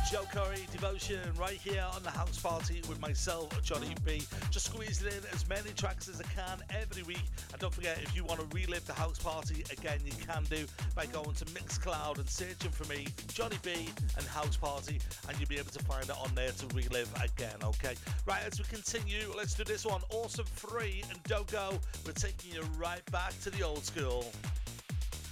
Joe Curry, Devotion, right here on the House Party with myself, Johnny B. Just squeezing in as many tracks as I can every week. And don't forget, if you want to relive the House Party again, you can do by going to Mixcloud and searching for me, Johnny B and House Party, and you'll be able to find it on there to relive again, okay? Right, as we continue, let's do this one. Awesome 3 and Don't Go. We're taking you right back to the old school.